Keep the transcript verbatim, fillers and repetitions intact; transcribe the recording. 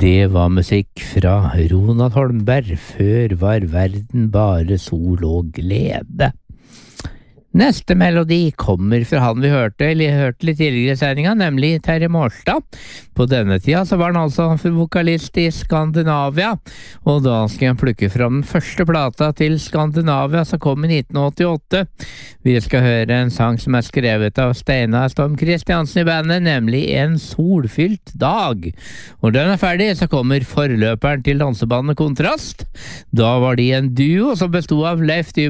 Det var musikk fra Ronald Holmberg. Før var verden bare sol og glede. Neste melodi kommer fra han vi hørte, eller hørte litt tidligere i sendinga, nemlig Terje Mårstad. På denne tida så var han altså vokalist i Skandinavia, og da skal jeg plukke fram den første plata til Skandinavia som kom i nitten åttiåtte. Vi skal høre en sang som er skrevet av Steinar Storm Kristiansen i bandet, nemlig En solfylt dag. Når den er ferdig, så kommer forløperen til dansebandet Kontrast. Da var de en duo som bestod av Leif Dybra